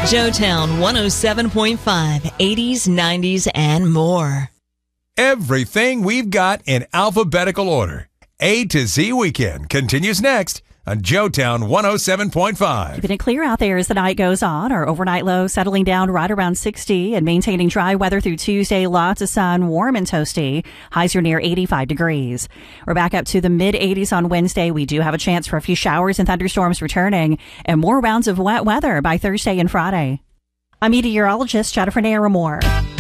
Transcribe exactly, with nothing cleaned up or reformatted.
Joetown one oh seven point five, eighties, nineties, and more. Everything we've got in alphabetical order. A to Z Weekend continues next on Joetown one oh seven point five. Keeping it clear out there as the night goes on. Our overnight low settling down right around sixty and maintaining dry weather through Tuesday. Lots of sun, warm and toasty. Highs are near eighty-five degrees. We're back up to the mid eighties on Wednesday. We do have a chance for a few showers and thunderstorms returning and more rounds of wet weather by Thursday and Friday. I'm meteorologist Jennifer Naramore.